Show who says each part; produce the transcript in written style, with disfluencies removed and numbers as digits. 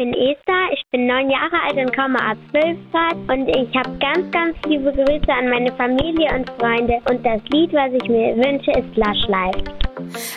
Speaker 1: bin Esther, ich bin 9 Jahre alt und komme aus Wilsfurt und ich habe ganz, ganz liebe Grüße an meine Familie und Freunde und das Lied, was ich mir wünsche, ist Lush Life.